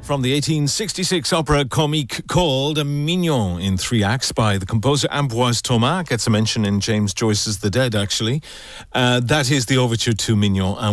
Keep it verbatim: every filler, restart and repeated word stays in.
from the eighteen sixty-six opera comique called Mignon in three acts by the composer Ambroise Thomas. Gets a mention in James Joyce's The Dead, actually. Uh, that is the overture to Mignon.